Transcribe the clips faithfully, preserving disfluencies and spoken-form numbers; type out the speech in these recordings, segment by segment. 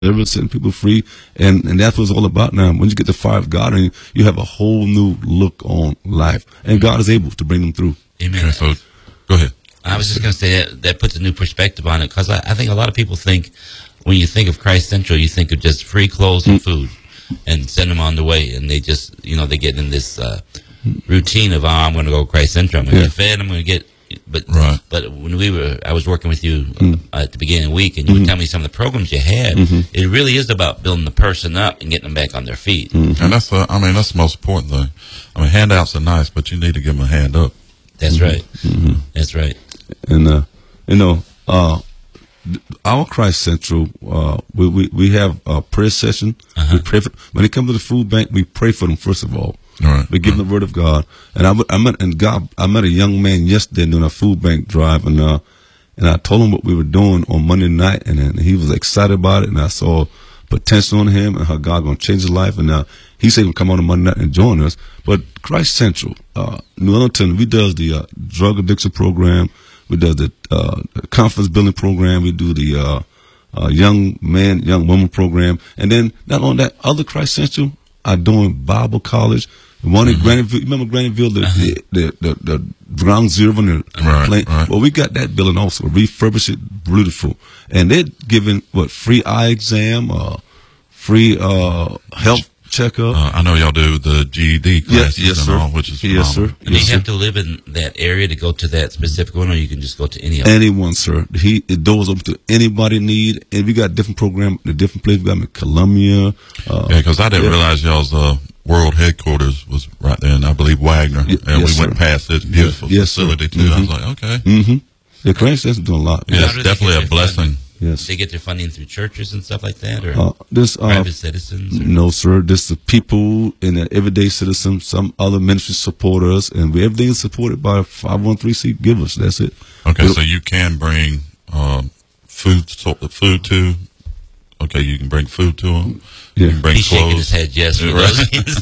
Ever setting people free, and and that's what it's all about now. When you get the fire of God, and you, you have a whole new look on life, and God is able to bring them through. Amen. Okay, so go ahead. I was just going to say that, that puts a new perspective on it, because I, I think a lot of people think when you think of Christ Central, you think of just free clothes and food, and send them on the way, and they just, you know, they get in this uh, routine of, oh, I'm going to go to Christ Central, I'm going to Yeah. get fed, I'm going to get. But Right. but when we were, I was working with you uh, Mm. at the beginning of the week, and you Mm-hmm. were telling me some of the programs you had. Mhm. It really is about building the person up and getting them back on their feet. Mm-hmm. And that's, uh, I mean, that's the most important thing. I mean, handouts are nice, but you need to give them a hand up. That's right. Mhm. That's right. And uh, you know, uh, th- our Christ Central, uh, we, we we have a prayer session. Uh-huh. We pray for when they come to the food bank. We pray for them first of all. All right. We give them the word of God. And I, w- I met and God, I met a young man yesterday doing a food bank drive, and uh, and I told him what we were doing on Monday night, and, and he was excited about it, and I saw potential in him and how God going to change his life, and uh, he said he'll come on on Monday night and join us. But Christ Central, uh, New Orleans, we does the uh, drug addiction program, we does the uh, confidence building program, we do the uh, uh, young man, young woman program, and then not only that, other Christ Central are doing Bible college. One in Graniteville, you remember Graniteville, the, Uh-huh. the, the, the, the ground zero in the Right, plane? right. Well, we got that building also, refurbish it, beautiful. And they're giving, what, free eye exam, uh, free uh, health checkup. Uh, I know y'all do the G E D classes yes, and sir. all, which is Yes, phenomenal. sir. And Yes, you sir. have to live in that area to go to that specific one, or you can just go to any of them. Anyone, sir. He it doors open to anybody need. And we got different program, the different places. We got them in Columbia. Uh, Yeah, because I didn't yeah. realize y'all's uh, world headquarters was right there in, I believe, Wagner. Ye- and yes, we went sir. past this beautiful Yes, sir. facility, too. I was Mhm. like, okay. Mm-hmm. The Christ Central doing a lot. Yeah, How it's do they definitely get a their blessing. funding? Yes. They get their funding through churches and stuff like that, or Uh, this uh, private citizens? Or? No, sir. This is people and the everyday citizens. Some other ministries support us, and we, everything is supported by five one three C givers. That's it. Okay, We'll- so you can bring um, food, so, food to. Okay, you can bring food to them. Yeah. You can bring He's shaking his clothes. head yes for Yeah, those.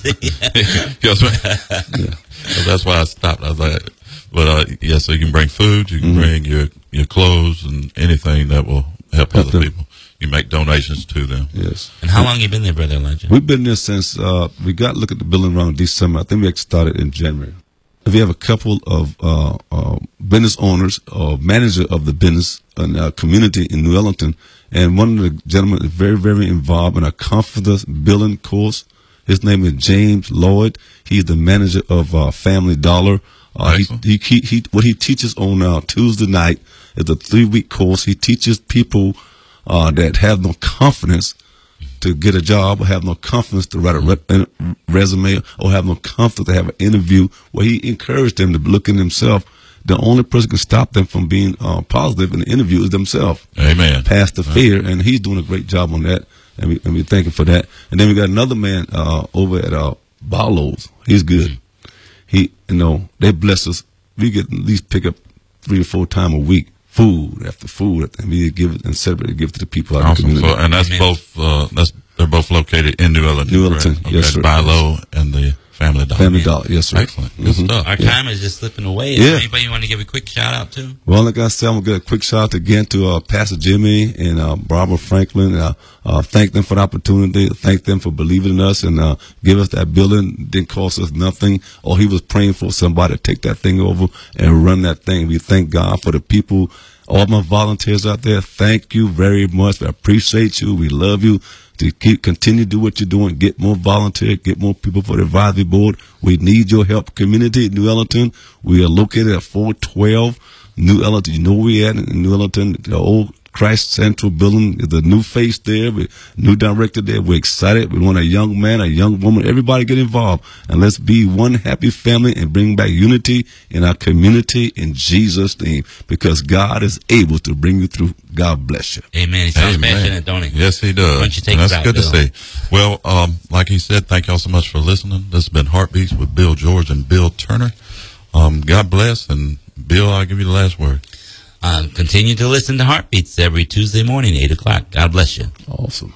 right. Yes, right. Yeah. So that's why I stopped. I was like, but uh, yeah, so you can bring food, you can Mhm. bring your your clothes, and anything that will help, Help other them. people. You make donations to them. Yes. And how long you been there, Brother Elijah? We've been there since uh, we got look at the building around December. I think we actually started in January. We have a couple of uh, uh, business owners or manager of the business in our community in New Ellington, and one of the gentlemen is very, very involved in a confidence building course. His name is James Lloyd. He's the manager of uh, Family Dollar. Uh, he, Excellent. he, he, he, what he teaches on uh, Tuesday night is a three-week course. He teaches people uh, that have no confidence to get a job, or have no confidence to write a re- resume, or have no confidence to have an interview, where he encouraged them to look in themselves. The only person who can stop them from being uh, positive in the interview is themselves. Amen. Past the fear, and he's doing a great job on that, and we, and we thank him for that. And then we got another man uh, over at uh, Barlow's. He's good. He, you know, they bless us. We get at least pick up three or four times a week, food after food, and we give it and celebrate and give it to the people out in the Awesome. community. So, and that's Amen. both. Uh, that's they're both located in New Ellington. New Ellington, correct? yes, Okay, sir. Barlow and the Family Dollar. Family Dollar, yes, sir. Excellent. Good Mhm. stuff. Our time is just slipping away. Is Yeah. there anybody you want to give a quick shout out to? Well, like I said, I'm going to get a quick shout out again to uh, Pastor Jimmy and uh, Barbara Franklin. Uh, uh, thank them for the opportunity. Thank them for believing in us and uh, give us that building. Didn't cost us nothing. All he was praying for somebody to take that thing over and run that thing. We thank God for the people, all my volunteers out there. Thank you very much. We appreciate you. We love you. To keep continue to do what you're doing, get more volunteers, get more people for the advisory board. We need your help. Community in New Ellington, we are located at four twelve New Ellington. You know where we at in New Ellington, the old Christ Central building, the new face there, we, new director there. We're excited. We want a young man, a young woman, everybody get involved, and let's be one happy family and bring back unity in our community in Jesus' name, because God is able to bring you through. God bless you. Amen. He sounds Amen. passionate, don't he? Yes, he does. Why don't you take And us that's out, good Bill? to see. Well, um, like he said, thank y'all so much for listening. This has been Heartbeats with Bill George and Bill Turner. Um, God bless, and Bill, I'll give you the last word. Uh, continue to listen to Heartbeats every Tuesday morning, eight o'clock. God bless you. Awesome.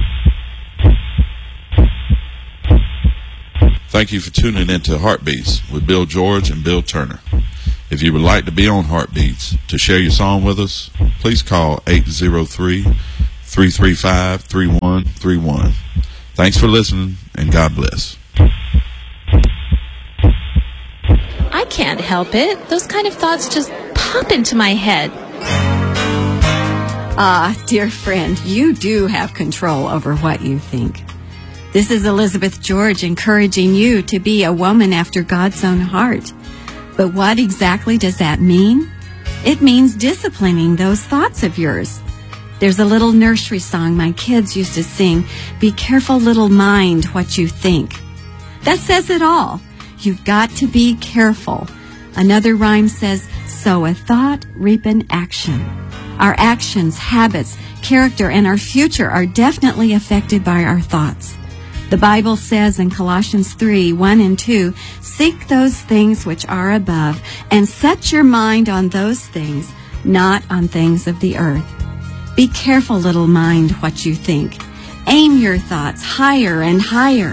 Thank you for tuning in to Heartbeats with Bill George and Bill Turner. If you would like to be on Heartbeats to share your song with us, please call eight zero three, three three five, three one three one. Thanks for listening, and God bless. I can't help it. Those kind of thoughts just pop into my head. Ah, dear friend, you do have control over what you think. This is Elizabeth George encouraging you to be a woman after God's own heart. But what exactly does that mean? It means disciplining those thoughts of yours. There's a little nursery song my kids used to sing, "Be careful, little mind, what you think." That says it all. You've got to be careful. Another rhyme says, sow a thought, reap an action. Our actions, habits, character, and our future are definitely affected by our thoughts. The Bible says in Colossians three, one and two, seek those things which are above, and set your mind on those things, not on things of the earth. Be careful, little mind, what you think. Aim your thoughts higher and higher.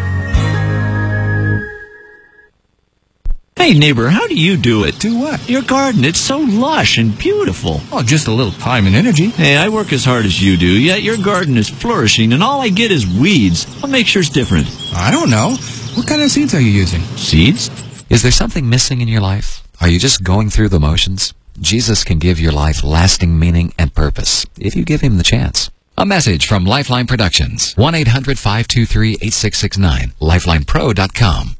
Hey, neighbor, how do you do it? Do what? Your garden, it's so lush and beautiful. Oh, just a little time and energy. Hey, I work as hard as you do, yet your garden is flourishing, and all I get is weeds. What makes yours different? I don't know. What kind of seeds are you using? Seeds? Is there something missing in your life? Are you just going through the motions? Jesus can give your life lasting meaning and purpose if you give him the chance. A message from Lifeline Productions. one eight hundred five two three eight six six nine. lifeline pro dot com.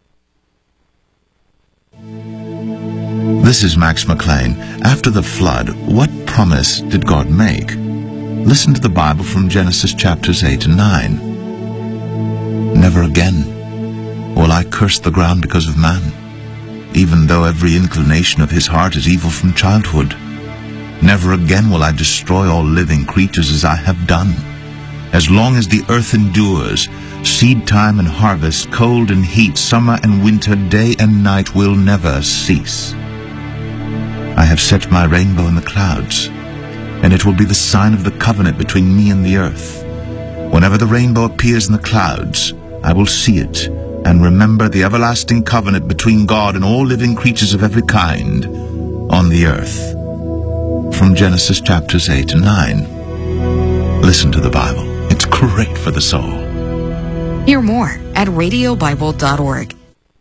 This is Max McLean. After the flood, what promise did God make? Listen to the Bible from Genesis chapters eight and nine. Never again will I curse the ground because of man, even though every inclination of his heart is evil from childhood. Never again will I destroy all living creatures as I have done. As long as the earth endures, seed time and harvest, cold and heat, summer and winter, day and night will never cease. I have set my rainbow in the clouds, and it will be the sign of the covenant between me and the earth. Whenever the rainbow appears in the clouds, I will see it and remember the everlasting covenant between God and all living creatures of every kind on the earth. From Genesis chapters eight and nine. Listen to the Bible. It's great for the soul. Hear more at radio bible dot org.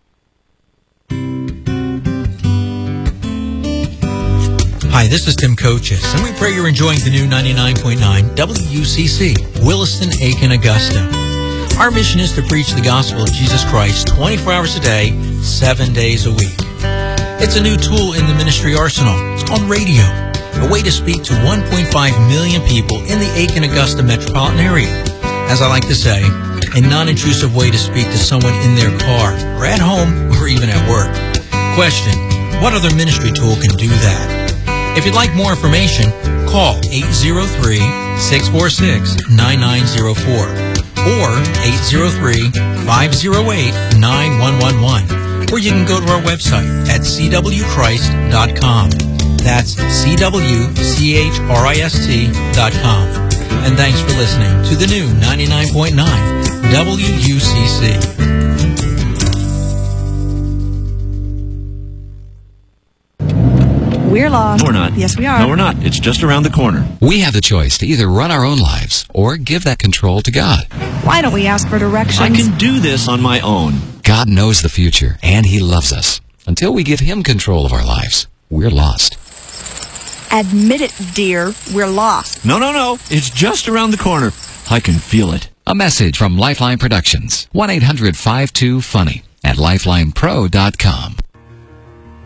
Hi, this is Tim Coaches, and we pray you're enjoying the new ninety-nine point nine W U C C, Williston, Aiken, Augusta. Our mission is to preach the gospel of Jesus Christ twenty-four hours a day, seven days a week. It's a new tool in the ministry arsenal. It's called radio, a way to speak to one point five million people in the Aiken, Augusta metropolitan area. As I like to say, a non-intrusive way to speak to someone in their car, or at home, or even at work. Question, what other ministry tool can do that? If you'd like more information, call eight zero three, six four six, nine nine zero four or eight zero three, five zero eight, nine one one one. Or you can go to our website at c w christ dot com. That's C W C H R I S T dot com. And thanks for listening to the new ninety-nine point nine W U C C. We're lost. No, we're not. Yes, we are. No, we're not. It's just around the corner. We have the choice to either run our own lives or give that control to God. Why don't we ask for directions? I can do this on my own. God knows the future, and he loves us. Until we give him control of our lives, we're lost. Admit it, dear. We're lost. No, no, no. It's just around the corner. I can feel it. A message from Lifeline Productions. one eight hundred five two funny at lifeline pro dot com.